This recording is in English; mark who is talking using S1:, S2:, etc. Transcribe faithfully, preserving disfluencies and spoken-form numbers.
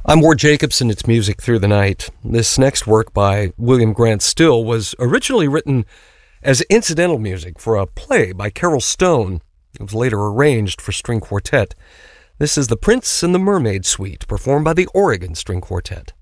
S1: I'm Ward Jacobson. It's Music Through the Night. This next work by William Grant Still was originally written as incidental music for a play by Carol Stone. It was later arranged for string quartet. This is The Prince and the Mermaid Suite, performed by the Oregon String Quartet.